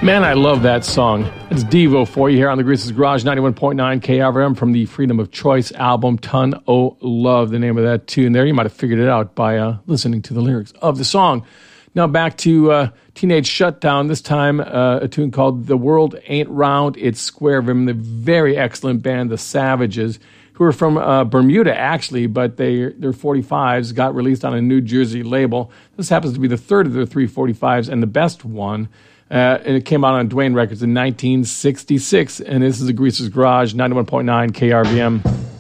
Man, I love that song. It's Devo for you here on the Greaser's Garage, 91.9 KRM from the Freedom of Choice album, Ton O' Love, the name of that tune there. You might have figured it out by listening to the lyrics of the song. Now back to Teenage Shutdown, this time a tune called The World Ain't Round, It's Square, from the very excellent band The Savages, who are from Bermuda, actually, but their 45s got released on a New Jersey label. This happens to be the third of their 3 45s and the best one. And it came out on Dwayne Records in 1966. And this is the Greaser's Garage, 91.9 KRVM.